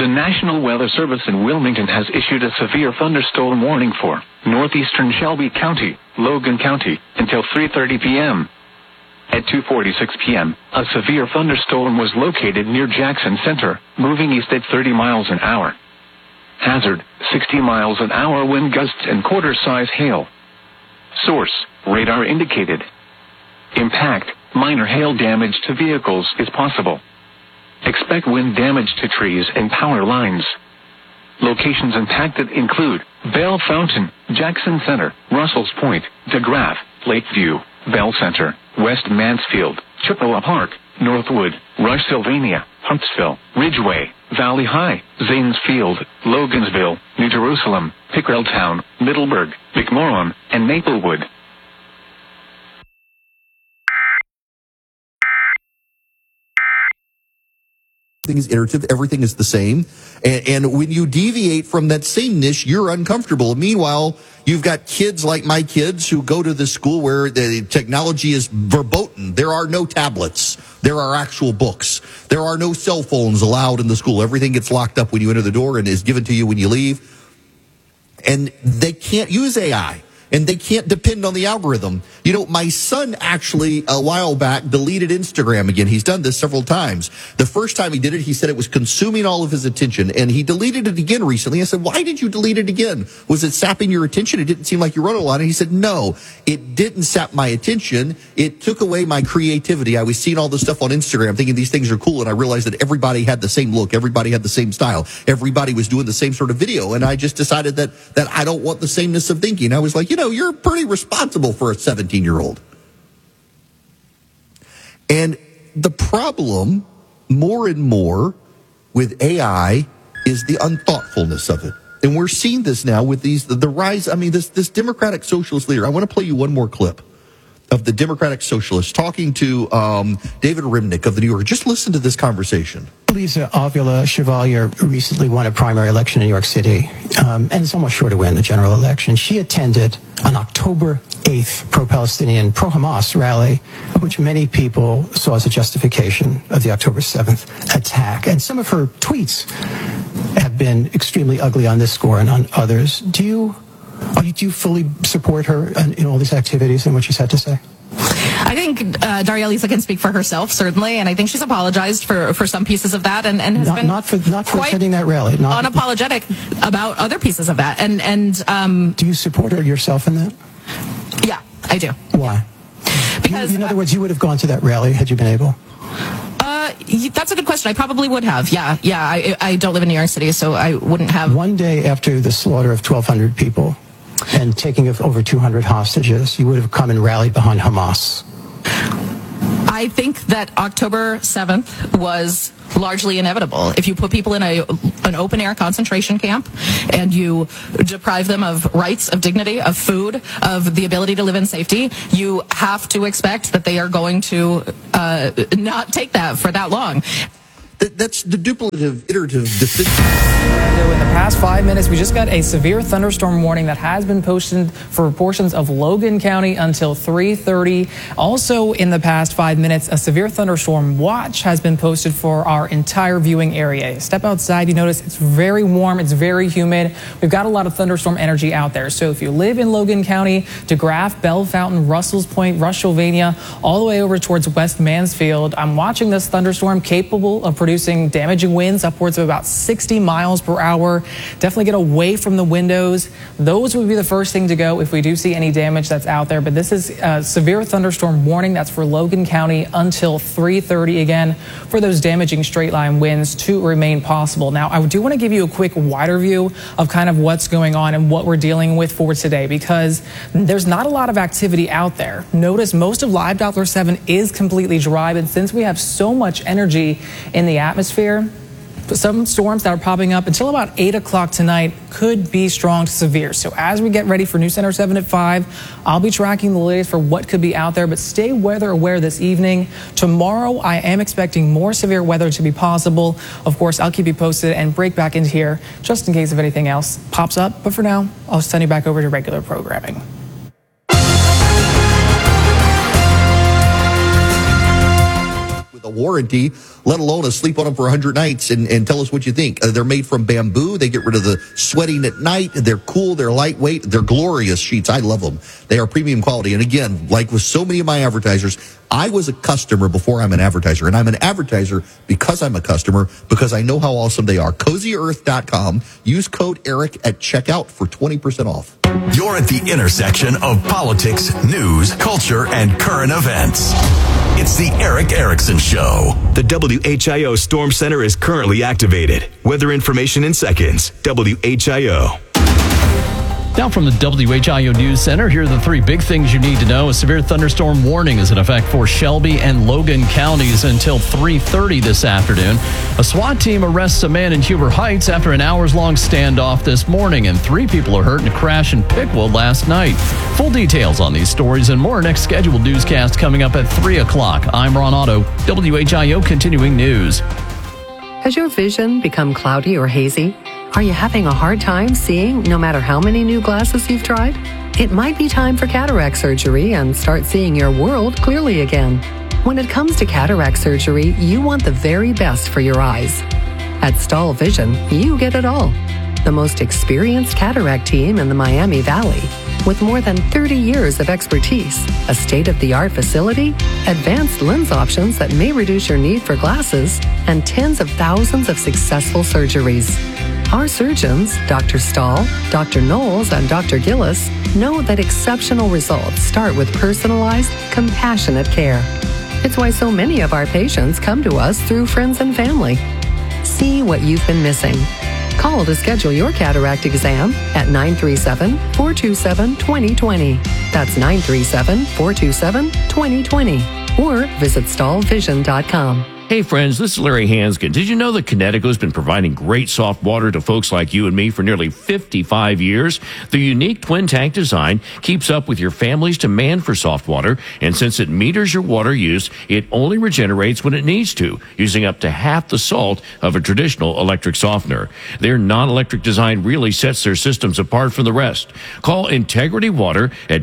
The National Weather Service in Wilmington has issued a severe thunderstorm warning for northeastern Shelby County, Logan County, until 3:30 p.m. At 2:46 p.m., a severe thunderstorm was located near Jackson Center, moving east at 30 miles an hour. Hazard, 60 miles an hour wind gusts and quarter-size hail. Source, radar indicated. Impact, minor hail damage to vehicles is possible. Expect wind damage to trees and power lines. Locations impacted include Bell Fountain, Jackson Center, Russell's Point, DeGraff, Lakeview, Bell Center, West Mansfield, Chippewa Park, Northwood, Rush Sylvania, Huntsville, Ridgeway, Valley High, Zanesfield, Logansville, New Jerusalem, Pickrelltown, Middleburg, McMorran, and Maplewood. Everything is iterative, everything is the same. And when you deviate from that sameness, you're uncomfortable. Meanwhile, you've got kids like my kids who go to the school where the technology is verboten. There are no tablets. There are actual books. There are no cell phones allowed in the school. Everything gets locked up when you enter the door and is given to you when you leave. And they can't use AI. And they can't depend on the algorithm. You know, my son actually, a while back, deleted Instagram again. He's done this several times. The first time he did it, he said it was consuming all of his attention. And he deleted it again recently. I said, why did you delete it again? Was it sapping your attention? It didn't seem like you wrote a lot. And he said, no, it didn't sap my attention. It took away my creativity. I was seeing all this stuff on Instagram, thinking these things are cool. And I realized that everybody had the same look. Everybody had the same style. Everybody was doing the same sort of video. And I just decided that I don't want the sameness of thinking. I was like, you know, you're pretty responsible for a 17-year-old. And the problem, more and more, with AI is the unthoughtfulness of it. And we're seeing this now with the rise. I mean, this Democratic socialist leader. I want to play you one more clip of the Democratic socialist talking to David Remnick of the New Yorker. Just listen to this conversation. Lisa Avila Chevalier recently won a primary election in New York City, and is almost sure to win the general election. She attended an October 8th pro-Palestinian, pro-Hamas rally, which many people saw as a justification of the October 7th attack. And some of her tweets have been extremely ugly on this score and on others. Do you fully support her in all these activities and what she's had to say? I think Daria Lisa can speak for herself, certainly, and I think she's apologized for some pieces of that, and has been not for attending that rally, unapologetic about other pieces of that. And do you support her yourself in that? Yeah, I do. Why? Because in other words, you would have gone to that rally had you been able. That's a good question. I probably would have. Yeah. I don't live in New York City, so I wouldn't have. One day after the slaughter of 1,200 people and taking of over 200 hostages, you would have come and rallied behind Hamas. I think that October 7th was largely inevitable. If you put people in an open-air concentration camp and you deprive them of rights, of dignity, of food, of the ability to live in safety, you have to expect that they are going to not take that for that long. That's the duplicative, iterative decision. In the past 5 minutes, we just got a severe thunderstorm warning that has been posted for portions of Logan County until 3:30. Also, in the past 5 minutes, a severe thunderstorm watch has been posted for our entire viewing area. Step outside, you notice it's very warm, it's very humid. We've got a lot of thunderstorm energy out there. So if you live in Logan County, DeGraff, Bell Fountain, Russell's Point, Rush Sylvania, all the way over towards West Mansfield, I'm watching this thunderstorm capable of producing damaging winds upwards of about 60 miles per hour. Definitely get away from the windows. Those would be the first thing to go if we do see any damage that's out there. But this is a severe thunderstorm warning. That's for Logan County until 3:30 again for those damaging straight line winds to remain possible. Now, I do want to give you a quick wider view of kind of what's going on and what we're dealing with for today, because there's not a lot of activity out there. Notice most of Live Doppler 7 is completely dry, but since we have so much energy in the atmosphere, some storms that are popping up until about 8 o'clock tonight could be strong to severe. So as we get ready for News Center 7 at 5, I'll be tracking the latest for what could be out there, but stay weather aware this evening. Tomorrow, I am expecting more severe weather to be possible. Of course, I'll keep you posted and break back into here just in case if anything else pops up. But for now, I'll send you back over to regular programming. the warranty, let alone sleep on them for 100 nights and tell us what you think. They're made from bamboo. They get rid of the sweating at night. They're cool. They're lightweight. They're glorious sheets. I love them. They are premium quality. And again, like with so many of my advertisers, I was a customer before I'm an advertiser. And I'm an advertiser because I'm a customer, because I know how awesome they are. CozyEarth.com. Use code ERIC at checkout for 20% off. You're at the intersection of politics, news, culture, and current events. It's the Eric Erickson Show. The WHIO Storm Center is currently activated. Weather information in seconds. WHIO. Now from the WHIO News Center, here are the three big things you need to know. A severe thunderstorm warning is in effect for Shelby and Logan counties until 3:30 this afternoon. A SWAT team arrests a man in Huber Heights after an hours-long standoff this morning, and 3 people are hurt in a crash in Pickwood last night. Full details on these stories and more next scheduled newscast coming up at 3 o'clock. I'm Ron Otto, WHIO Continuing News. Has your vision become cloudy or hazy? Are you having a hard time seeing no matter how many new glasses you've tried? It might be time for cataract surgery and start seeing your world clearly again. When it comes to cataract surgery, you want the very best for your eyes. At Stahl Vision, you get it all. The most experienced cataract team in the Miami Valley, with more than 30 years of expertise, a state-of-the-art facility, advanced lens options that may reduce your need for glasses, and tens of thousands of successful surgeries. Our surgeons, Dr. Stahl, Dr. Knowles, and Dr. Gillis, know that exceptional results start with personalized, compassionate care. It's why so many of our patients come to us through friends and family. See what you've been missing. Call to schedule your cataract exam at 937-427-2020. That's 937-427-2020. Or visit stahlvision.com. Hey friends, this is Larry Hanskin. Did you know that Kinetico has been providing great soft water to folks like you and me for nearly 55 years? The unique twin tank design keeps up with your family's demand for soft water, and since it meters your water use, it only regenerates when it needs to, using up to half the salt of a traditional electric softener. Their non-electric design really sets their systems apart from the rest. Call Integrity Water at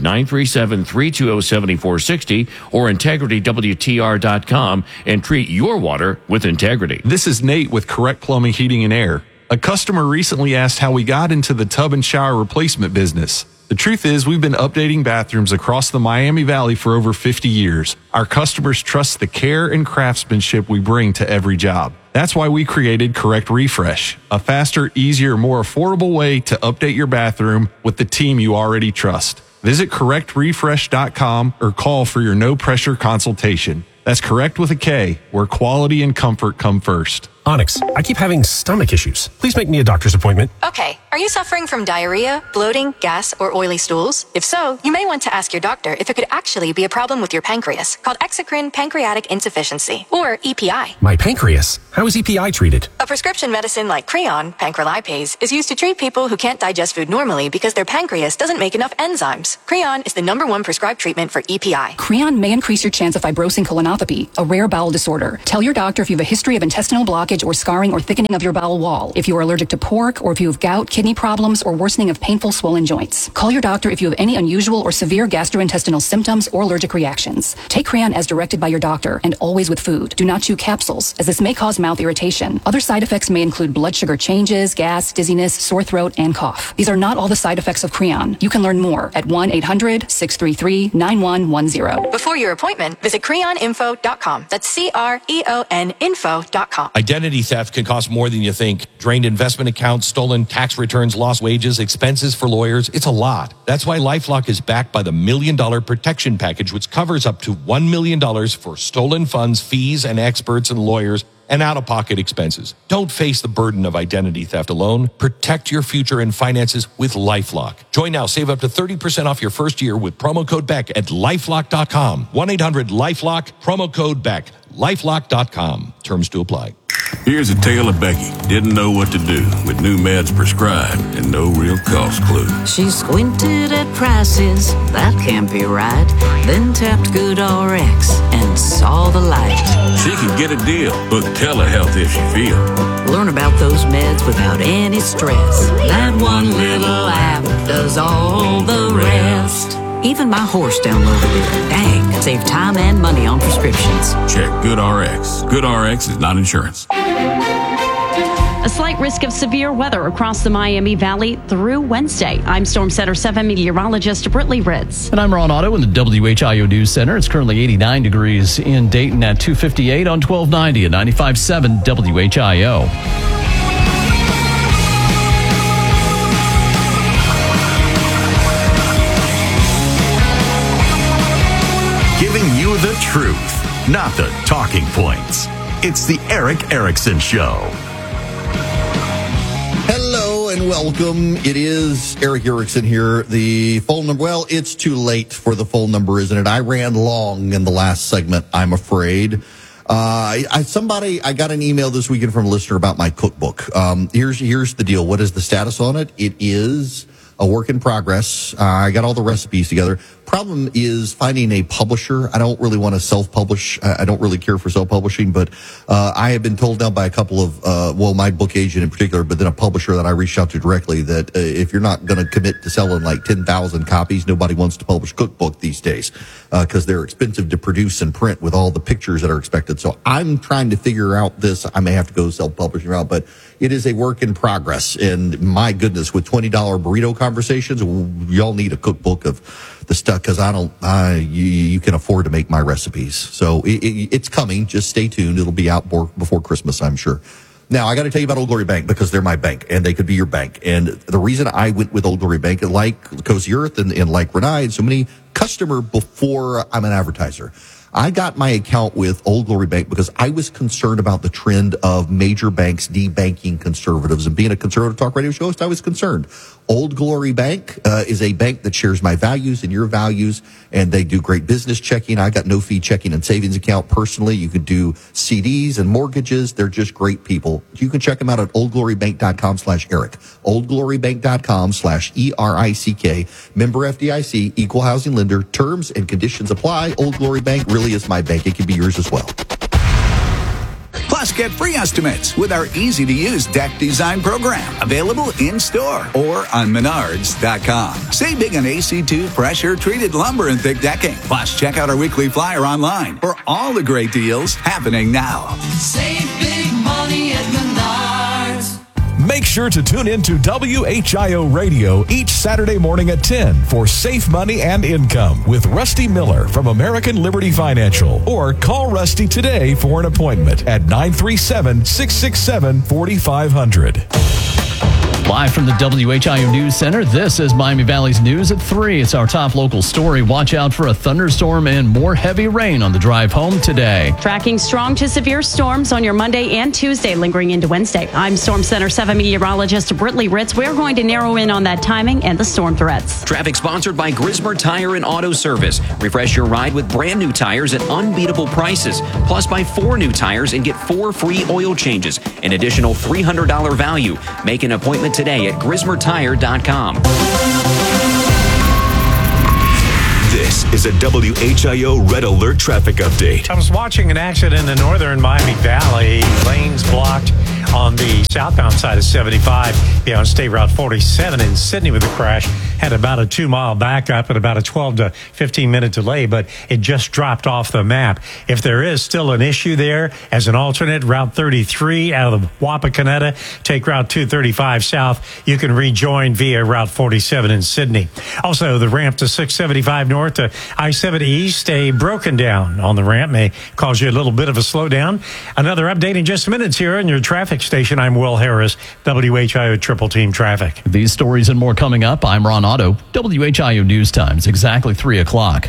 937-320-7460 or IntegrityWTR.com and treat your water with integrity. This is Nate with Correct Plumbing, Heating, and Air. A customer recently asked how we got into the tub and shower replacement business. The truth is, we've been updating bathrooms across the Miami Valley for over 50 years. Our customers trust the care and craftsmanship we bring to every job. That's why we created Correct Refresh, a faster, easier, more affordable way to update your bathroom with the team you already trust. Visit CorrectRefresh.com or call for your no-pressure consultation. That's Correct with a K, where quality and comfort come first. Onyx, I keep having stomach issues. Please make me a doctor's appointment. Okay. Are you suffering from diarrhea, bloating, gas, or oily stools? If so, you may want to ask your doctor if it could actually be a problem with your pancreas, called exocrine pancreatic insufficiency, or EPI. My pancreas? How is EPI treated? A prescription medicine like Creon, pancrelipase, is used to treat people who can't digest food normally because their pancreas doesn't make enough enzymes. Creon is the #1 prescribed treatment for EPI. Creon may increase your chance of fibrosing colonopathy, a rare bowel disorder. Tell your doctor if you have a history of intestinal blockage or scarring or thickening of your bowel wall, if you are allergic to pork, or if you have gout, kidney problems, or worsening of painful swollen joints. Call your doctor if you have any unusual or severe gastrointestinal symptoms or allergic reactions. Take Creon as directed by your doctor, and always with food. Do not chew capsules, as this may cause mouth irritation. Other side effects may include blood sugar changes, gas, dizziness, sore throat, and cough. These are not all the side effects of Creon. You can learn more at 1-800-633-9110. Before your appointment, visit creoninfo.com. That's CREON info.com. Identity theft can cost more than you think. Drained investment accounts, stolen tax returns, lost wages, expenses for lawyers. It's a lot. That's why LifeLock is backed by the $1 Million Protection Package, which covers up to $1 million for stolen funds, fees, and experts and lawyers, and out-of-pocket expenses. Don't face the burden of identity theft alone. Protect your future and finances with LifeLock. Join now. Save up to 30% off your first year with promo code BECK at LifeLock.com. 1-800-LifeLock, promo code BECK. LifeLock.com. Terms to apply. Here's a tale of Becky. Didn't know what to do with new meds prescribed and no real cost clue. She squinted at prices, that can't be right. Then tapped GoodRx and saw the light. She could get a deal. Book telehealth if she feel. Learn about those meds without any stress. That one little app does all the rest. Even my horse downloaded it. Dang, save time and money on prescriptions. Check GoodRx. GoodRx is not insurance. A slight risk of severe weather across the Miami Valley through Wednesday. I'm Storm Center 7 meteorologist Brittany Ritz. And I'm Ron Otto in the WHIO News Center. It's currently 89 degrees in Dayton at 2:58 on 1290 and 95.7 WHIO. Giving you the truth, not the talking points. It's the Eric Erickson Show. Hello and welcome. It is Eric Erickson here. The phone number, well, it's too late for the phone number, isn't it? I ran long in the last segment, I'm afraid. I got an email this weekend from a listener about my cookbook. Here's the deal. What is the status on it? It is a work in progress. I got all the recipes together. Problem is finding a publisher. I don't really want to self-publish. I don't really care for self-publishing, but I have been told now by a couple of, my book agent in particular, but then a publisher that I reached out to directly that if you're not going to commit to selling like 10,000 copies, nobody wants to publish cookbook these days because they're expensive to produce and print with all the pictures that are expected. So I'm trying to figure out this. I may have to go self-publishing route, but it is a work in progress. And my goodness, with $20 burrito conversations, y'all need a cookbook of the stuff because you can afford to make my recipes. So it's coming. Just stay tuned. It'll be out before Christmas, I'm sure. Now, I got to tell you about Old Glory Bank because they're my bank and they could be your bank. And the reason I went with Old Glory Bank, like Cozy Earth and like Renai and so many customer before I'm an advertiser, I got my account with Old Glory Bank because I was concerned about the trend of major banks debanking conservatives. And being a conservative talk radio show host, I was concerned. Old Glory Bank is a bank that shares my values and your values, and they do great business checking. I got no fee checking and savings account personally. You can do CDs and mortgages. They're just great people. You can check them out at oldglorybank.com/Eric. oldglorybank.com/ERICK. Member FDIC, equal housing lender. Terms and conditions apply. Old Glory Bank really is my bank. It can be yours as well. Plus, get free estimates with our easy-to-use deck design program. Available in-store or on Menards.com. Save big on AC2 pressure-treated lumber and thick decking. Plus, check out our weekly flyer online for all the great deals happening now. Save big money at Menards. Make sure to tune in to WHIO Radio each Saturday morning at 10 for Safe Money and Income with Rusty Miller from American Liberty Financial. Or call Rusty today for an appointment at 937-667-4500. Live from the WHIO News Center, this is Miami Valley's News at 3. It's our top local story. Watch out for a thunderstorm and more heavy rain on the drive home today. Tracking strong to severe storms on your Monday and Tuesday, lingering into Wednesday. I'm Storm Center 7 meteorologist Brittany Ritz. We're going to narrow in on that timing and the storm threats. Traffic sponsored by Grismer Tire and Auto Service. Refresh your ride with brand new tires at unbeatable prices. Plus, buy 4 new tires and get 4 free oil changes. An additional $300 value. Make an appointment today at GrismerTire.com. This is a WHIO Red Alert traffic update. I was watching an accident in the northern Miami Valley. Lanes blocked on the southbound side of 75 on State Route 47 in Sydney with a crash. Had about a 2-mile backup and about a 12 to 15-minute delay, but it just dropped off the map. If there is still an issue there, as an alternate, Route 33 out of Wapakoneta, take Route 235 south. You can rejoin via Route 47 in Sydney. Also, the ramp to 675 north to I-70 east, a broken down on the ramp may cause you a little bit of a slowdown. Another update in just minutes here on your traffic station. I'm Will Harris, WHIO Triple Team Traffic. These stories and more coming up. I'm Ron Otto, WHIO News Times, exactly 3 o'clock.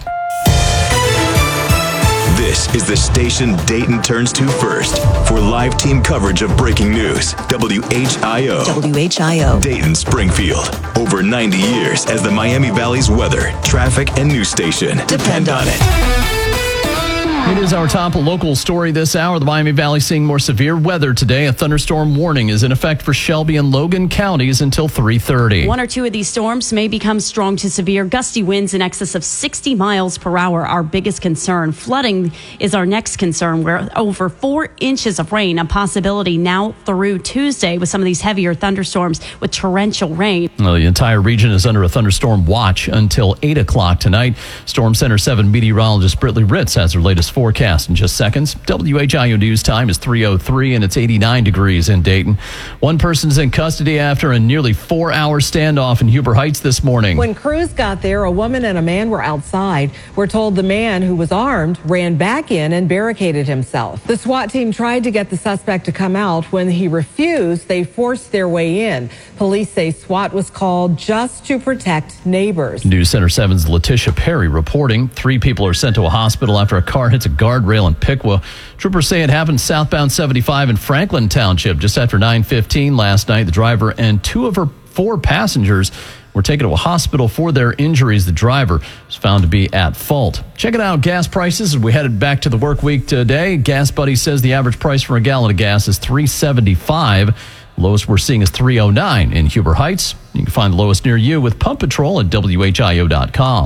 This is the station Dayton turns to first for live team coverage of breaking news. WHIO. WHIO. Dayton Springfield. Over 90 years as the Miami Valley's weather, traffic, and news station. Depend on it. It is our top local story this hour. The Miami Valley seeing more severe weather today. A thunderstorm warning is in effect for Shelby and Logan counties until 3:30. One or two of these storms may become strong to severe. Gusty winds in excess of 60 miles per hour, our biggest concern. Flooding is our next concern, where over 4 inches of rain, a possibility now through Tuesday with some of these heavier thunderstorms with torrential rain. Well, the entire region is under a thunderstorm watch until 8 o'clock tonight. Storm Center 7 meteorologist Britley Ritz has her latest forecast in just seconds. WHIO News time is 3:03 and it's 89 degrees in Dayton. One person is in custody after a nearly 4-hour standoff in Huber Heights this morning. When crews got there, a woman and a man were outside. We're told the man, who was armed, ran back in and barricaded himself. The SWAT team tried to get the suspect to come out. When he refused, they forced their way in. Police say SWAT was called just to protect neighbors. News Center 7's Letitia Perry reporting 3 people are sent to a hospital after a car hits a guardrail in Piqua. Troopers say it happened southbound 75 in Franklin Township just after 9:15 last night. The driver and 2 of her 4 passengers were taken to a hospital for their injuries. The driver was found to be at fault. Checking out gas prices as we headed back to the work week today. Gas Buddy says the average price for a gallon of gas is $3.75. Lowest we're seeing is $3.09 in Huber Heights. You can find the lowest near you with Pump Patrol at WHIO.com.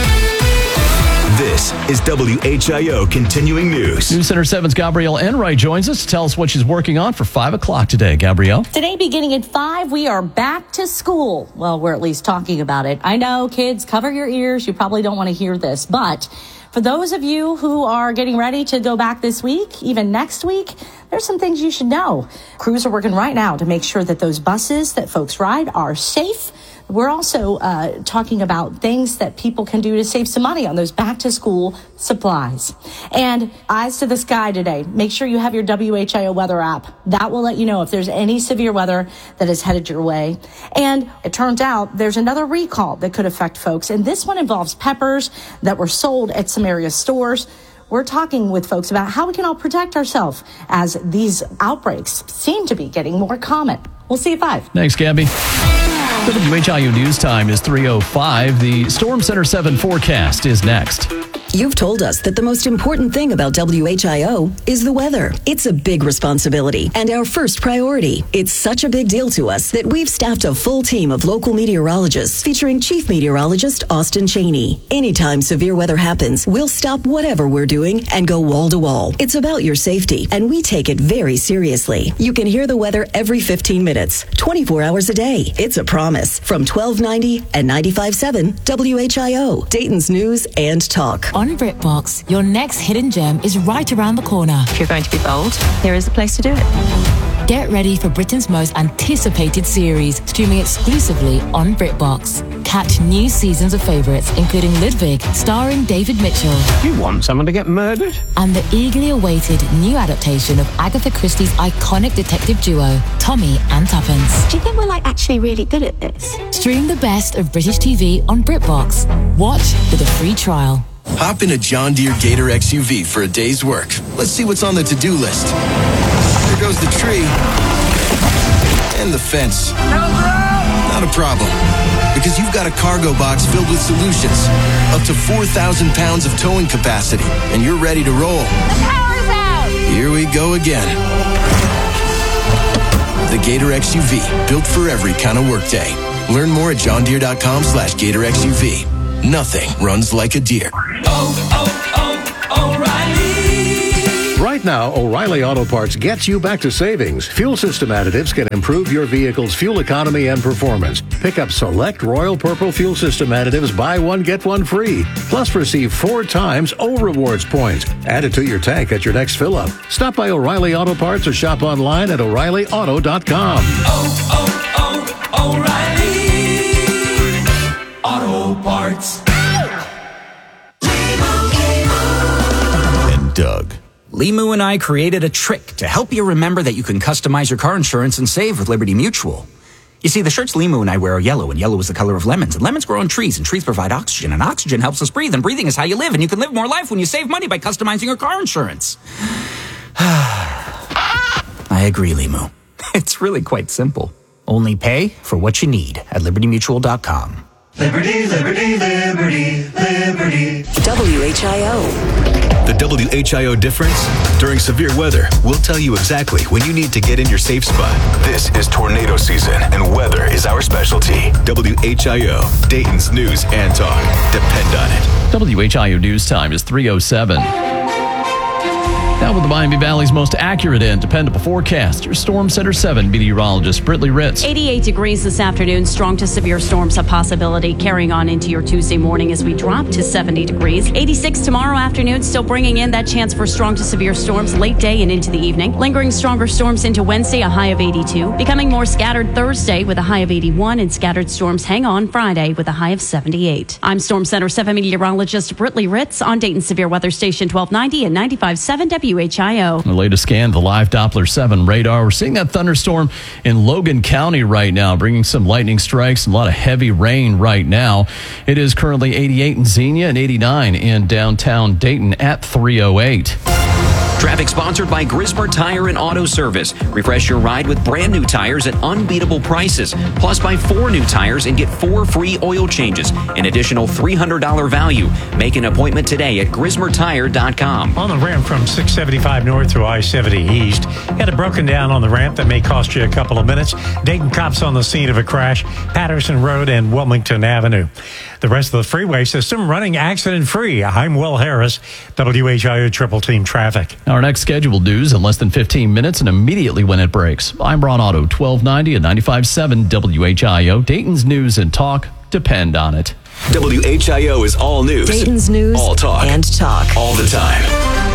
This is WHIO Continuing News. News Center 7's Gabrielle Enright joins us to tell us what she's working on for 5 o'clock today. Gabrielle? Today, beginning at 5, we are back to school. Well, we're at least talking about it. I know, kids, cover your ears. You probably don't want to hear this. But for those of you who are getting ready to go back this week, even next week, there's some things you should know. Crews are working right now to make sure that those buses that folks ride are safe. We're also talking about things that people can do to save some money on those back-to-school supplies. And eyes to the sky today. Make sure you have your WHIO weather app. That will let you know if there's any severe weather that is headed your way. And it turns out there's another recall that could affect folks. And this one involves peppers that were sold at some area stores. We're talking with folks about how we can all protect ourselves as these outbreaks seem to be getting more common. We'll see you at 5. Thanks, Gabby. WHIO News time is 3:05. The Storm Center 7 forecast is next. You've told us that the most important thing about WHIO is the weather. It's a big responsibility and our first priority. It's such a big deal to us that we've staffed a full team of local meteorologists featuring Chief Meteorologist Austin Cheney. Anytime severe weather happens, we'll stop whatever we're doing and go wall to wall. It's about your safety, and we take it very seriously. You can hear the weather every 15 minutes, 24 hours a day. It's a promise from 1290 and 95.7 WHIO, Dayton's News and Talk. On BritBox, your next hidden gem is right around the corner. If you're going to be bold, here is the place to do it. Get ready for Britain's most anticipated series, streaming exclusively on BritBox. Catch new seasons of favourites, including Ludwig, starring David Mitchell. You want someone to get murdered? And the eagerly awaited new adaptation of Agatha Christie's iconic detective duo, Tommy and Tuppence. Do you think we're actually really good at this? Stream the best of British TV on BritBox. Watch with a free trial. Hop in a John Deere Gator XUV for a day's work. Let's see what's on the to-do list. There goes the tree. And the fence. Not a problem. Because you've got a cargo box filled with solutions. Up to 4,000 pounds of towing capacity. And you're ready to roll. The power's out! Here we go again. The Gator XUV. Built for every kind of workday. Learn more at johndeere.com/Gator XUV. Nothing runs like a deer. O'Reilly. Right now, O'Reilly Auto Parts gets you back to savings. Fuel system additives can improve your vehicle's fuel economy and performance. Pick up select Royal Purple fuel system additives, buy one, get one free. Plus receive 4 times O Rewards points. Add it to your tank at your next fill-up. Stop by O'Reilly Auto Parts or shop online at O'ReillyAuto.com. O'Reilly Auto Parts. And Doug. Limu and I created a trick to help you remember that you can customize your car insurance and save with Liberty Mutual. You see, the shirts Limu and I wear are yellow, and yellow is the color of lemons. And lemons grow on trees, and trees provide oxygen, and oxygen helps us breathe, and breathing is how you live, and you can live more life when you save money by customizing your car insurance. I agree, Limu. It's really quite simple. Only pay for what you need at libertymutual.com. Liberty, liberty, liberty, liberty. WHIO. The WHIO difference? During severe weather, we'll tell you exactly when you need to get in your safe spot. This is tornado season, and weather is our specialty. WHIO, Dayton's news and talk. Depend on it. WHIO news time is 3:07. Now with the Miami Valley's most accurate and dependable forecast, your Storm Center 7 meteorologist Britley Ritz. 88 degrees this afternoon. Strong to severe storms a possibility carrying on into your Tuesday morning as we drop to 70 degrees. 86 tomorrow afternoon, still bringing in that chance for strong to severe storms late day and into the evening. Lingering stronger storms into Wednesday, a high of 82. Becoming more scattered Thursday with a high of 81, and scattered storms hang on Friday with a high of 78. I'm Storm Center 7 meteorologist Britley Ritz on Dayton Severe Weather Station 1290 and 95.7 WHIO. The latest scan, the live Doppler 7 radar. We're seeing that thunderstorm in Logan County right now, bringing some lightning strikes and a lot of heavy rain right now. It is currently 88 in Xenia and 89 in downtown Dayton at 3:08. Traffic sponsored by Grismer Tire and Auto Service. Refresh your ride with brand new tires at unbeatable prices. Plus, buy 4 new tires and get 4 free oil changes. An additional $300 value. Make an appointment today at GrismerTire.com. On the ramp from 675 north through I-70 east, got it broken down on the ramp that may cost you a couple of minutes. Dayton cops on the scene of a crash, Patterson Road and Wilmington Avenue. The rest of the freeway system running accident-free. I'm Will Harris, WHIO Triple Team Traffic. Our next scheduled news in less than 15 minutes and immediately when it breaks. I'm Ron Otto, 1290 and 95.7 WHIO. Dayton's news and talk. Depend on it. WHIO is all news. Dayton's news all talk. And talk. All the time.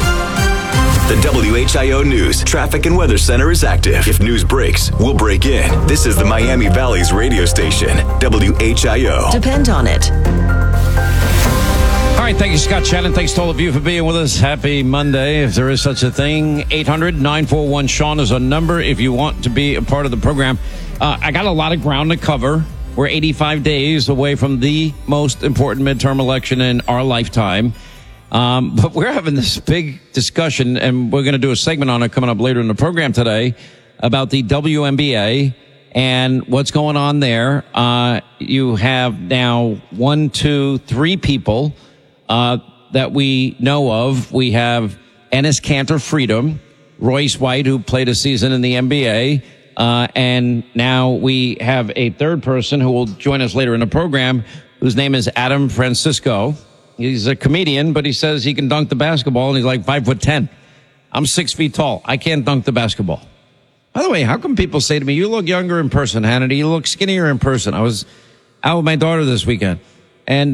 The WHIO News Traffic and Weather Center is active. If news breaks, we'll break in. This is the Miami Valley's radio station, WHIO. Depend on it. All right, thank you, Scott Shannon. Thanks to all of you for being with us. Happy Monday, if there is such a thing. 800-941-SEAN is our number if you want to be a part of the program. I got a lot of ground to cover. We're 85 days away from the most important midterm election in our lifetime. But we're having this big discussion, and we're going to do a segment on it coming up later in the program today about the WNBA and what's going on there. You have now 1, 2, 3 people that we know of. We have Enes Kanter Freedom, Royce White, who played a season in the NBA, and now we have a third person who will join us later in the program, whose name is Adam Francisco. He's a comedian, but he says he can dunk the basketball, and he's like 5'10". I'm 6 feet tall. I can't dunk the basketball. By the way, how come people say to me, you look younger in person, Hannity? You look skinnier in person. I was out with my daughter this weekend, and,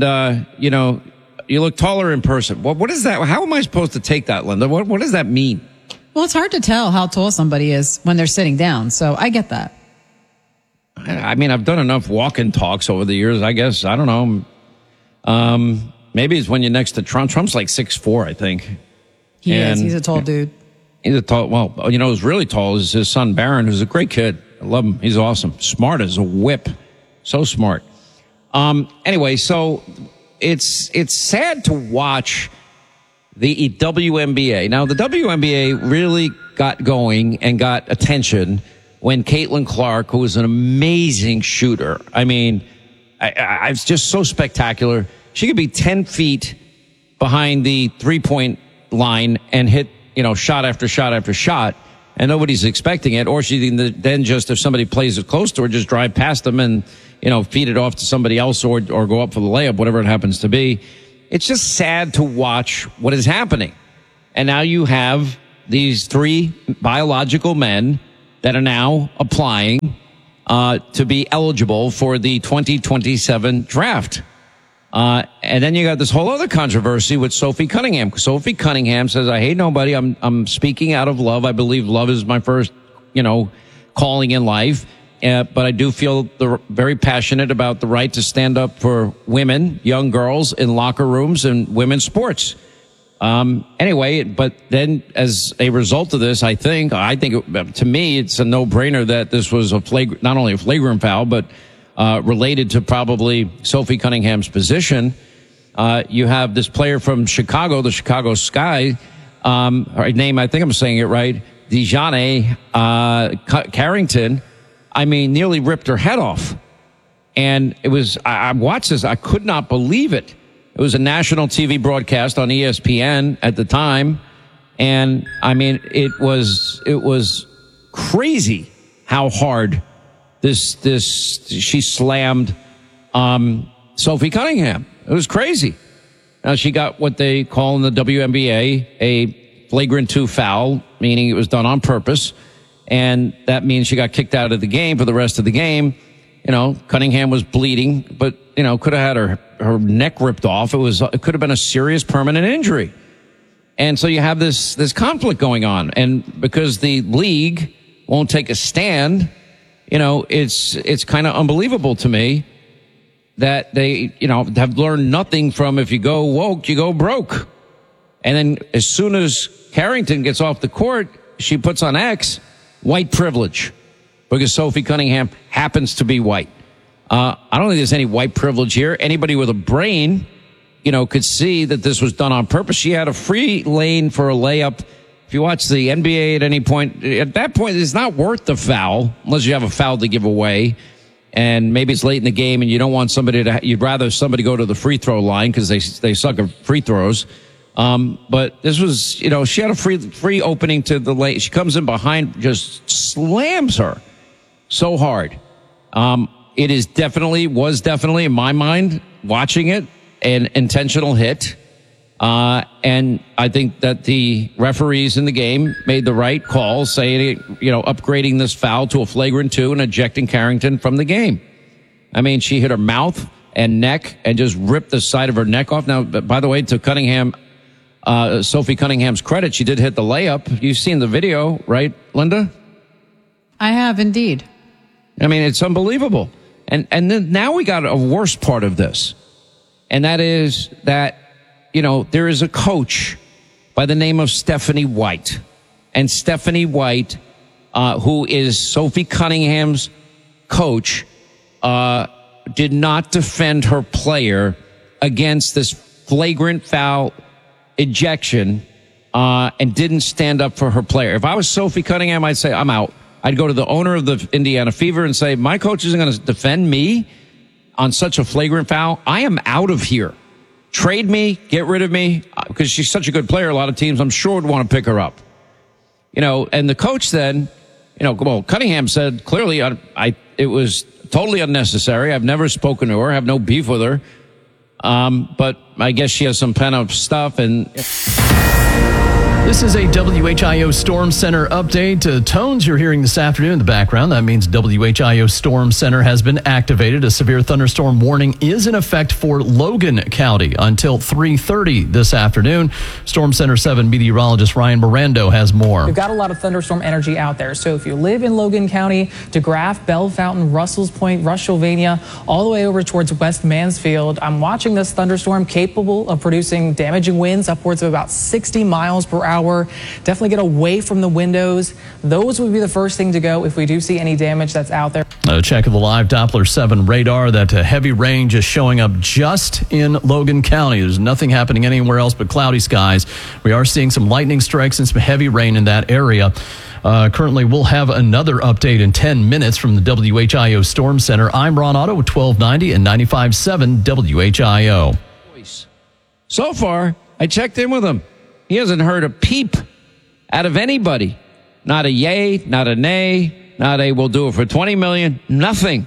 you look taller in person. What is that? How am I supposed to take that, Linda? What does that mean? Well, it's hard to tell how tall somebody is when they're sitting down, so I get that. I mean, I've done enough walk-in talks over the years, I guess. I don't know. Maybe it's when you're next to Trump. Trump's like 6'4", I think. He is. He's a tall dude. He's a tall, who's really tall is his son, Barron, who's a great kid. I love him. He's awesome. Smart as a whip. So smart. Anyway, so it's sad to watch the WNBA. Now, the WNBA really got going and got attention when Caitlin Clark, who was an amazing shooter, I mean, it's just so spectacular. She could be 10 feet behind the three-point line and hit, shot after shot after shot, and nobody's expecting it. Or she then just, if somebody plays it close to her, just drive past them and, feed it off to somebody else or go up for the layup, whatever it happens to be. It's just sad to watch what is happening. And now you have these 3 biological men that are now applying to be eligible for the 2027 draft. And then you got this whole other controversy with Sophie Cunningham. Sophie Cunningham says, I hate nobody. I'm speaking out of love. I believe love is my first, calling in life. But I do feel very passionate about the right to stand up for women, young girls in locker rooms and women's sports. Anyway, but then as a result of this, I think to me, it's a no-brainer that this was not only a flagrant foul, but related to probably Sophie Cunningham's position. You have this player from Chicago, the Chicago Sky, her name, I think I'm saying it right, Dejane Carrington, nearly ripped her head off. And it was, I watched this, I could not believe it. It was a national TV broadcast on ESPN at the time. And I mean, it was crazy how hard she slammed, Sophie Cunningham. It was crazy. Now she got what they call in the WNBA a flagrant 2 foul, meaning it was done on purpose. And that means she got kicked out of the game for the rest of the game. You know, Cunningham was bleeding, but, you know, could have had her neck ripped off. It could have been a serious permanent injury. And so you have this conflict going on. And because the league won't take a stand, you know, it's kind of unbelievable to me that they, you know, have learned nothing from if you go woke, you go broke. And then as soon as Carrington gets off the court, she puts on X, white privilege, because Sophie Cunningham happens to be white. I don't think there's any white privilege here. Anybody with a brain, you know, could see that this was done on purpose. She had a free lane for a layup. If you watch the NBA at any point, at that point, it's not worth the foul unless you have a foul to give away. And maybe it's late in the game and you don't want you'd rather somebody go to the free throw line because they suck at free throws. But this was, you know, she had a free opening to the lane. She comes in behind, just slams her so hard. It was definitely in my mind watching it an intentional hit. And I think that the referees in the game made the right call, saying, you know, upgrading this foul to a flagrant 2 and ejecting Carrington from the game. I mean, she hit her mouth and neck and just ripped the side of her neck off. Now, by the way, to Sophie Cunningham's credit, she did hit the layup. You've seen the video, right, Linda? I have indeed. I mean, it's unbelievable. And then now we got a worse part of this. And that is that, you know, there is a coach by the name of Stephanie White. And Stephanie White, who is Sophie Cunningham's coach, did not defend her player against this flagrant foul ejection, and didn't stand up for her player. If I was Sophie Cunningham, I'd say, I'm out. I'd go to the owner of the Indiana Fever and say, my coach isn't going to defend me on such a flagrant foul. I am out of here. Trade me, get rid of me, because she's such a good player. A lot of teams, I'm sure, would want to pick her up. You know, and the coach then, you know, well, Cunningham said clearly it was totally unnecessary. I've never spoken to her, have no beef with her. But I guess she has some pent-up stuff. And this is a WHIO Storm Center update. Tones you're hearing this afternoon in the background. That means WHIO Storm Center has been activated. A severe thunderstorm warning is in effect for Logan County until 3:30 this afternoon. Storm Center 7 meteorologist Ryan Mirando has more. We've got a lot of thunderstorm energy out there. So if you live in Logan County, DeGraff, Bell Fountain, Russell's Point, Rush Sylvania, all the way over towards West Mansfield, I'm watching this thunderstorm capable of producing damaging winds upwards of about 60 miles per hour. Definitely get away from the windows. Those would be the first thing to go if we do see any damage that's out there. A check of the live Doppler 7 radar. That heavy rain just showing up just in Logan County. There's nothing happening anywhere else but cloudy skies. We are seeing some lightning strikes and some heavy rain in that area. Currently, we'll have another update in 10 minutes from the WHIO Storm Center. I'm Ron Otto with 1290 and 95.7 WHIO. So far, I checked in with him. He hasn't heard a peep out of anybody. Not a yay, not a nay, not a we'll do it for 20 million, nothing.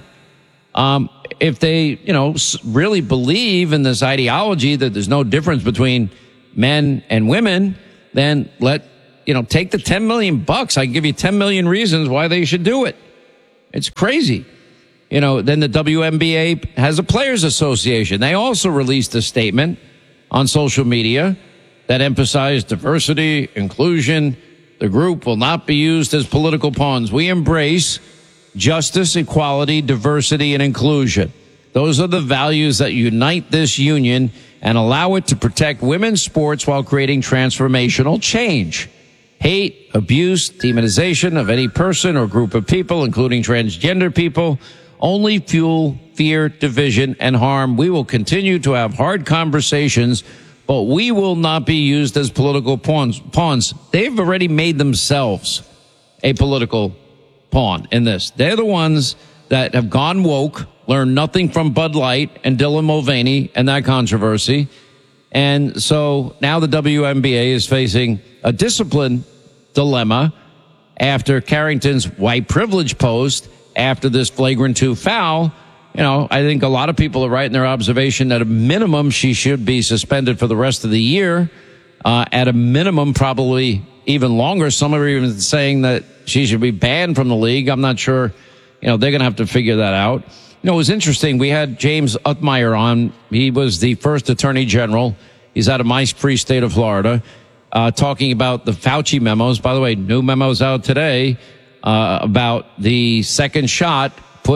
If they, you know, really believe in this ideology that there's no difference between men and women, then take the $10 million. I can give you 10 million reasons why they should do it. It's crazy. You know, then the WNBA has a players association. They also released a statement on social media that emphasized diversity, inclusion. The group will not be used as political pawns. We embrace justice, equality, diversity, and inclusion. Those are the values that unite this union and allow it to protect women's sports while creating transformational change. Hate, abuse, demonization of any person or group of people, including transgender people, only fuel fear, division, and harm. We will continue to have hard conversations, but we will not be used as political pawns. They've already made themselves a political pawn in this. They're the ones that have gone woke, learned nothing from Bud Light and Dylan Mulvaney and that controversy. And so now the WNBA is facing a discipline dilemma after Carrington's white privilege post after this flagrant 2 foul. You know, I think a lot of people are right in their observation that at a minimum she should be suspended for the rest of the year. At a minimum, probably even longer. Some are even saying that she should be banned from the league. I'm not sure. You know, they're going to have to figure that out. You know, it was interesting. We had James Uthmeyer on. He was the first attorney general. He's out of my free state of Florida, talking about the Fauci memos. By the way, new memos out today about the second shot.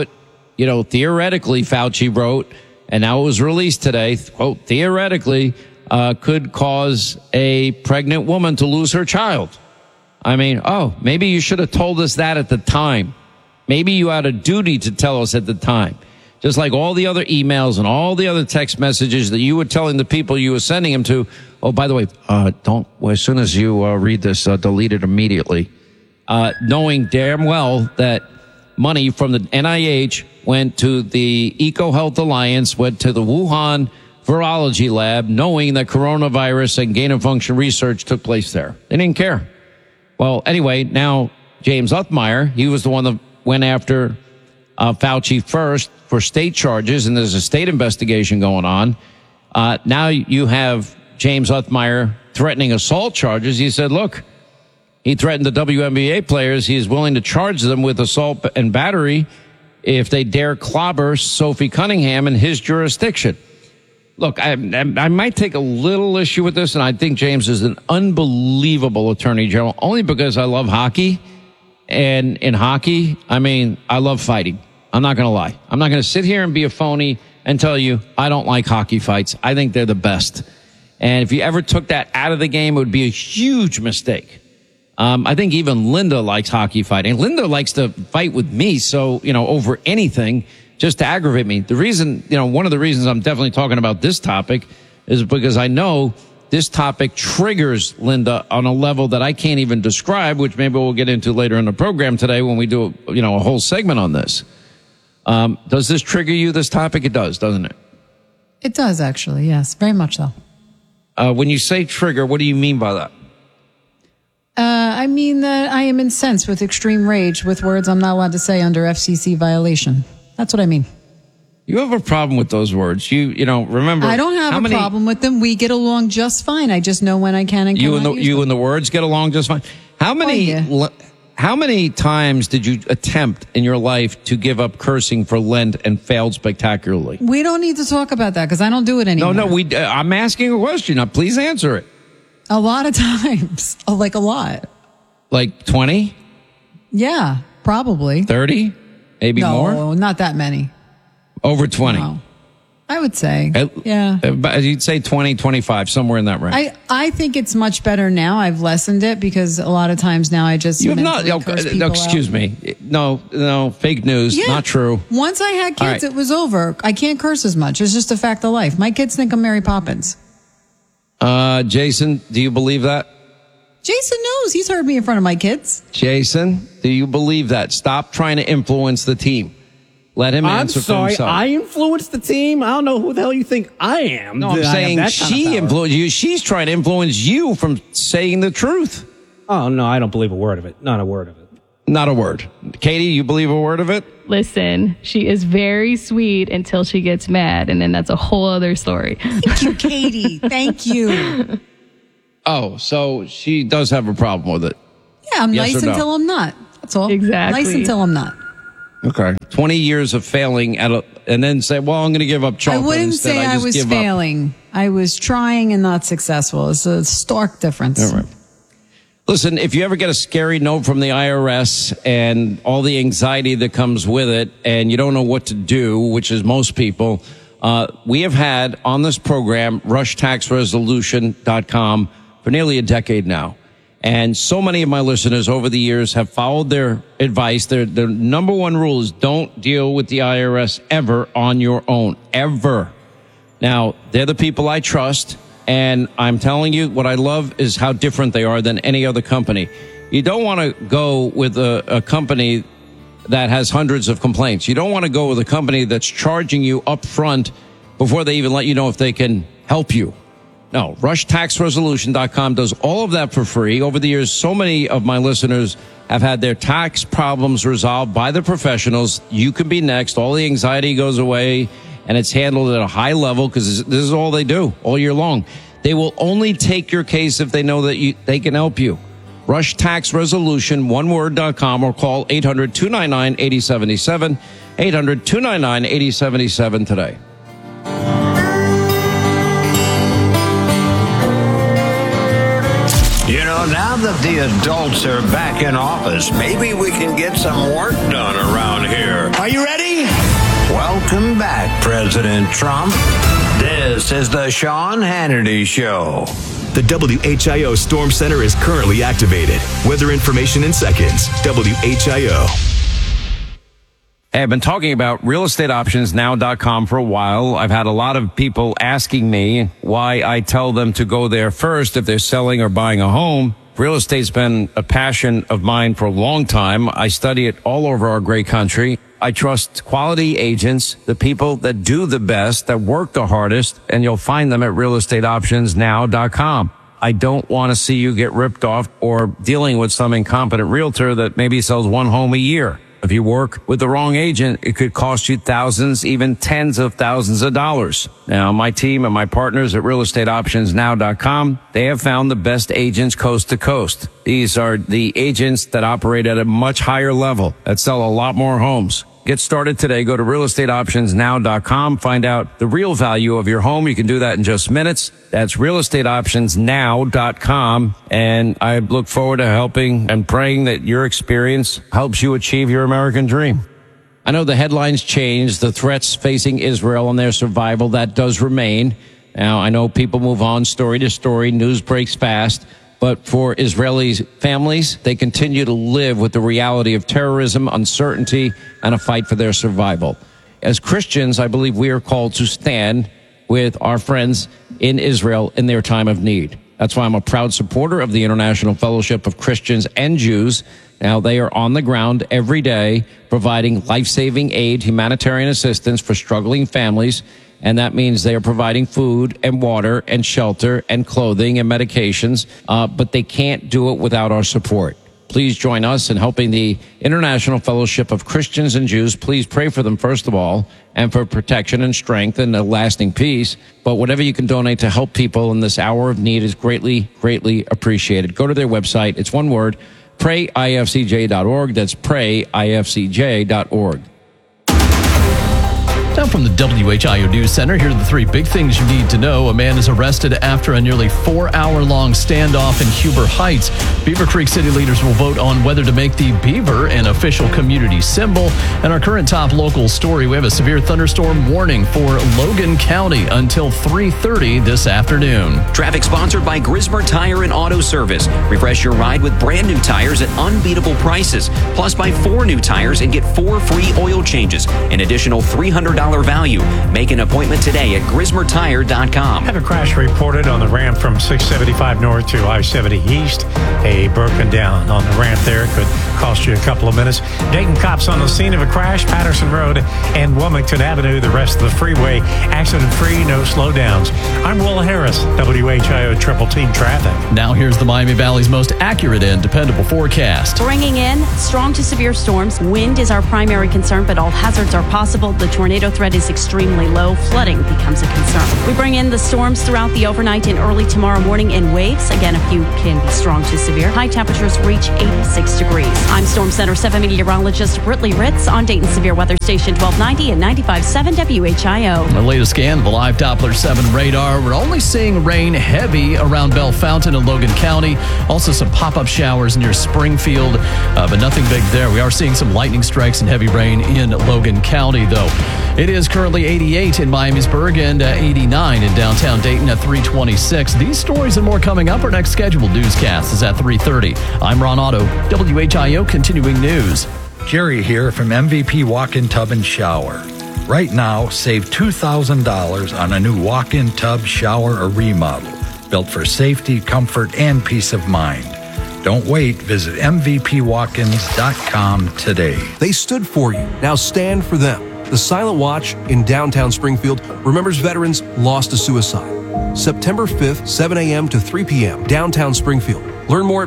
Theoretically, Fauci wrote, and now it was released today, quote, theoretically, could cause a pregnant woman to lose her child. I mean, maybe you should have told us that at the time. Maybe you had a duty to tell us at the time. Just like all the other emails and all the other text messages that you were telling the people you were sending them to. Oh, by the way, as soon as you read this, delete it immediately. Knowing damn well that money from the NIH went to the EcoHealth Alliance, went to the Wuhan Virology Lab, knowing that coronavirus and gain-of-function research took place there. They didn't care. Well, anyway, now James Uthmeyer, he was the one that went after Fauci first for state charges, and there's a state investigation going on. Now you have James Uthmeyer threatening assault charges. He said, look, he threatened the WNBA players. He is willing to charge them with assault and battery if they dare clobber Sophie Cunningham in his jurisdiction. Look, I might take a little issue with this, and I think James is an unbelievable attorney general, only because I love hockey. And in hockey, I mean, I love fighting. I'm not going to lie. I'm not going to sit here and be a phony and tell you I don't like hockey fights. I think they're the best. And if you ever took that out of the game, it would be a huge mistake. I think even Linda likes hockey fighting. Linda likes to fight with me, so, over anything, just to aggravate me. The reason, one of the reasons I'm definitely talking about this topic is because I know this topic triggers Linda on a level that I can't even describe, which maybe we'll get into later in the program today when we do, a whole segment on this. Does this trigger you, this topic? It does, doesn't it? It does, actually. Yes, very much so. When you say trigger, what do you mean by that? I mean that I am incensed with extreme rage with words I'm not allowed to say under FCC violation. That's what I mean. You have a problem with those words. You remember. I don't have a problem with them. We get along just fine. I just know when I can and cannot use them. You and the words get along just fine. How many times did you attempt in your life to give up cursing for Lent and failed spectacularly? We don't need to talk about that because I don't do it anymore. No, I'm asking a question. Now, please answer it. A lot of times. Like a lot. Like 20? Yeah, probably. 30? Maybe more? No, not that many. Over 20? No. I would say, yeah. You'd say 20, 25, somewhere in that range. I think it's much better now. I've lessened it because a lot of times now I just... You have not... excuse me. No, fake news. Yeah. Not true. Once I had kids, it was over. I can't curse as much. It's just a fact of life. My kids think I'm Mary Poppins. Jason, do you believe that? Jason knows. He's heard me in front of my kids. Jason, do you believe that? Stop trying to influence the team. Let him answer for himself. I influenced the team? I don't know who the hell you think I am. No, I'm saying she influenced you. She's trying to influence you from saying the truth. Oh, no, I don't believe a word of it. Not a word of it. Not a word. Katie, you believe a word of it? Listen, she is very sweet until she gets mad, and then that's a whole other story. Thank you, Katie. Thank you. Oh, so she does have a problem with it. Yeah, I'm nice until I'm not. That's all. Exactly. Nice until I'm not. Okay. 20 years of failing and then say, well, I'm going to give up chocolate. I wouldn't say I was failing. I was trying and not successful. It's a stark difference. All right. Listen, if you ever get a scary note from the IRS and all the anxiety that comes with it and you don't know what to do, which is most people, we have had on this program, rushtaxresolution.com for nearly a decade now. And so many of my listeners over the years have followed their advice. Their number one rule is don't deal with the IRS ever on your own, ever. Now, they're the people I trust. And I'm telling you, what I love is how different they are than any other company. You don't want to go with a company that has hundreds of complaints. You don't want to go with a company that's charging you up front before they even let you know if they can help you. No, RushTaxResolution.com does all of that for free. Over the years, so many of my listeners have had their tax problems resolved by the professionals. You can be next. All the anxiety goes away, and it's handled at a high level because this is all they do all year long. They will only take your case if they know that they can help you. RushTaxResolution, oneword.com, or call 800-299-8077, 800-299-8077 today. You know, now that the adults are back in office, maybe we can get some work done around here. Are you ready? Welcome back, President Trump. This is the Sean Hannity Show. The WHIO Storm Center is currently activated. Weather information in seconds. WHIO. Hey, I've been talking about realestateoptionsnow.com for a while. I've had a lot of people asking me why I tell them to go there first if they're selling or buying a home. Real estate's been a passion of mine for a long time. I study it all over our great country. I trust quality agents, the people that do the best, that work the hardest, and you'll find them at realestateoptionsnow.com. I don't want to see you get ripped off or dealing with some incompetent realtor that maybe sells one home a year. If you work with the wrong agent, it could cost you thousands, even tens of thousands of dollars. Now, my team and my partners at realestateoptionsnow.com, they have found the best agents coast to coast. These are the agents that operate at a much higher level, that sell a lot more homes. Get started today. Go to realestateoptionsnow.com. Find out the real value of your home. You can do that in just minutes. That's realestateoptionsnow.com. And I look forward to helping and praying that your experience helps you achieve your American dream. I know the headlines change, the threats facing Israel and their survival, that does remain. Now, I know people move on story to story. News breaks fast. But for Israeli families, they continue to live with the reality of terrorism, uncertainty, and a fight for their survival. As Christians, I believe we are called to stand with our friends in Israel in their time of need. That's why I'm a proud supporter of the International Fellowship of Christians and Jews. Now, they are on the ground every day providing life-saving aid, humanitarian assistance for struggling families. And that means they are providing food and water and shelter and clothing and medications, but they can't do it without our support. Please join us in helping the International Fellowship of Christians and Jews. Please pray for them, first of all, and for protection and strength and a lasting peace. But whatever you can donate to help people in this hour of need is greatly, greatly appreciated. Go to their website. It's one word, prayifcj.org. That's prayifcj.org. Now from the WHIO News Center, here are the three big things you need to know. A man is arrested after a nearly 4-hour-long standoff in Huber Heights. Beaver Creek city leaders will vote on whether to make the beaver an official community symbol. And our current top local story, we have a severe thunderstorm warning for Logan County until 3:30 this afternoon. Traffic sponsored by Grismer Tire and Auto Service. Refresh your ride with brand new tires at unbeatable prices. Plus, buy 4 new tires and get 4 free oil changes. An additional $300 value. Make an appointment today at GrismerTire.com. Have a crash reported on the ramp from 675 north to I-70 east. A broken down on the ramp there could cost you a couple of minutes. Dayton cops on the scene of a crash, Patterson Road and Wilmington Avenue. The rest of the freeway accident-free, no slowdowns. I'm Will Harris, WHIO Triple Team Traffic. Now here's the Miami Valley's most accurate and dependable forecast. Bringing in strong to severe storms. Wind is our primary concern, but all hazards are possible. The tornado threat is extremely low. Flooding becomes a concern. We bring in the storms throughout the overnight and early tomorrow morning in waves. Again, a few can be strong to severe. High temperatures reach 86 degrees. I'm Storm Center 7 meteorologist Britley Ritz on Dayton Severe Weather Station 1290 and 95.7 WHIO. The latest scan of the live Doppler 7 radar. We're only seeing rain heavy around Bell Fountain and Logan County. Also some pop-up showers near Springfield, but nothing big there. We are seeing some lightning strikes and heavy rain in Logan County, though. It is currently 88 in Miamisburg and 89 in downtown Dayton at 326. These stories and more coming up. Our next scheduled newscast is at 3:30. I'm Ron Otto, WHIO Continuing News. Jerry here from MVP Walk-In Tub and Shower. Right now, save $2,000 on a new walk-in tub, shower, or remodel, built for safety, comfort, and peace of mind. Don't wait. Visit MVPWalk-ins.com today. They stood for you. Now stand for them. The Silent Watch in downtown Springfield remembers veterans lost to suicide. September 5th, 7 a.m. to 3 p.m., downtown Springfield. Learn more at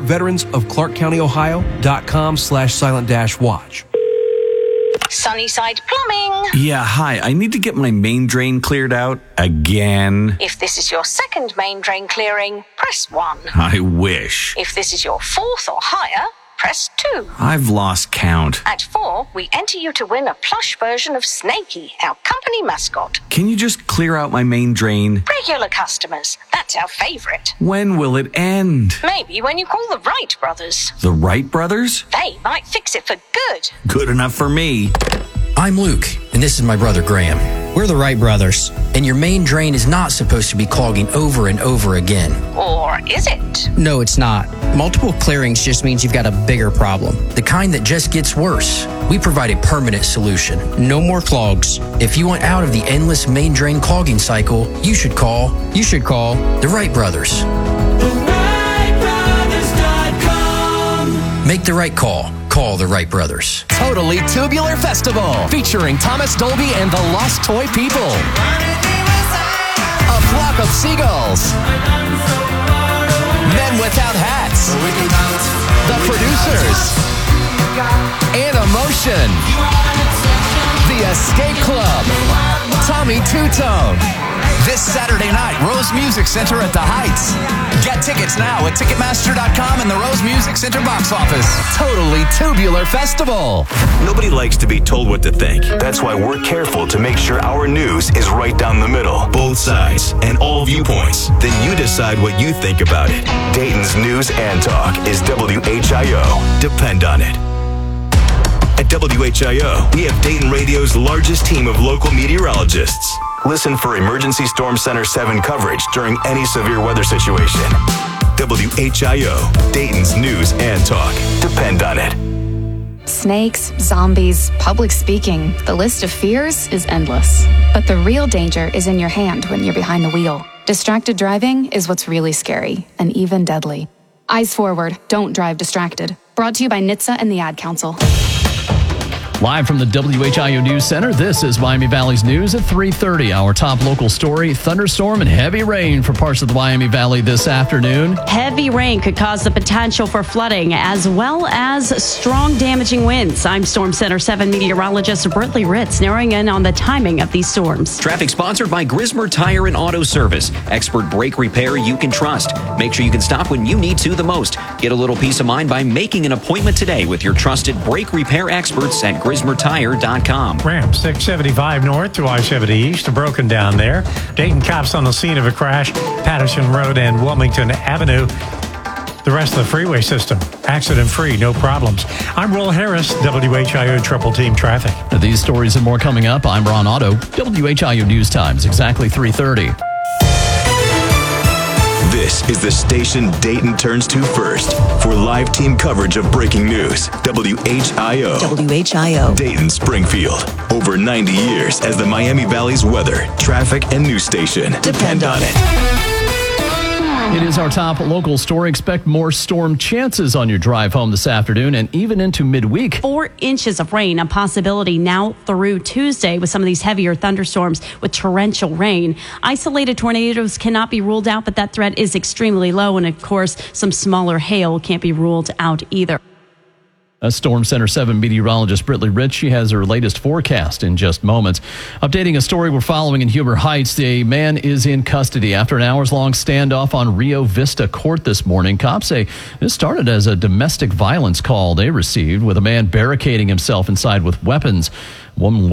veteransofclarkcountyohio.com/silent-watch. Sunnyside Plumbing. Yeah, hi. I need to get my main drain cleared out again. If this is your second main drain clearing, press 1. I wish. If this is your fourth or higher, press 2. I've lost count. At 4, we enter you to win a plush version of Snakey, our company mascot. Can you just clear out my main drain? Regular customers, that's our favorite. When will it end? Maybe when you call the Wright brothers. The Wright brothers? They might fix it for good. Good enough for me. I'm Luke, and this is my brother Graham. We're the Wright brothers, and your main drain is not supposed to be clogging over and over again. Or is it? No, it's not. Multiple clearings just means you've got a bigger problem, the kind that just gets worse. We provide a permanent solution. No more clogs. If you want out of the endless main drain clogging cycle, you should call the Wright brothers. TheWrightBrothers.com. Make the right call. Call the Wright brothers. Totally Tubular Festival, featuring Thomas Dolby and the Lost Toy People. A flock of seagulls. Men without hats. The producers. And Emotion. The Escape Club. Tommy Two-Tone. This Saturday night, Rose Music Center at the Heights. Get tickets now at Ticketmaster.com and the Rose Music Center box office. Totally Tubular Festival. Nobody likes to be told what to think. That's why we're careful to make sure our news is right down the middle, both sides, and all viewpoints. Then you decide what you think about it. Dayton's News and Talk is WHIO. Depend on it. At WHIO, we have Dayton Radio's largest team of local meteorologists. Listen for Emergency Storm Center 7 coverage during any severe weather situation. WHIO, Dayton's News and Talk. Depend on it. Snakes, zombies, public speaking. The list of fears is endless. But the real danger is in your hand when you're behind the wheel. Distracted driving is what's really scary and even deadly. Eyes forward, don't drive distracted. Brought to you by NHTSA and the Ad Council. Live from the WHIO News Center, this is Miami Valley's news at 3:30. Our top local story, thunderstorm and heavy rain for parts of the Miami Valley this afternoon. Heavy rain could cause the potential for flooding as well as strong damaging winds. I'm Storm Center 7 meteorologist Britley Ritz, narrowing in on the timing of these storms. Traffic sponsored by Grismer Tire and Auto Service. Expert brake repair you can trust. Make sure you can stop when you need to the most. Get a little peace of mind by making an appointment today with your trusted brake repair experts at GrismerTire.com. Ramp 675 north to I-70 east, broken down there. Dayton cops on the scene of a crash, Patterson Road and Wilmington Avenue. The rest of the freeway system, accident-free, no problems. I'm Will Harris, WHIO Triple Team Traffic. These stories and more coming up. I'm Ron Otto, WHIO News Times, exactly 3:30. This is the station Dayton turns to first for live team coverage of breaking news. WHIO. WHIO. Dayton, Springfield. Over 90 years as the Miami Valley's weather, traffic, and news station. Depend on it. It is our top local story. Expect more storm chances on your drive home this afternoon and even into midweek. 4 inches of rain, a possibility now through Tuesday with some of these heavier thunderstorms with torrential rain. Isolated tornadoes cannot be ruled out, but that threat is extremely low. And of course, some smaller hail can't be ruled out either. A Storm Center 7 meteorologist Britley Ritz. She has her latest forecast in just moments. Updating a story we're following in Huber Heights. The man is in custody after an hours-long standoff on Rio Vista Court this morning. Cops say this started as a domestic violence call they received with a man barricading himself inside with weapons. One